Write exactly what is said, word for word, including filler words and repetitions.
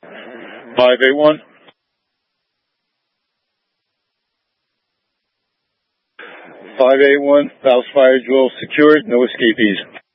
five eight one. five eight one, house fire drill secured, no escapees.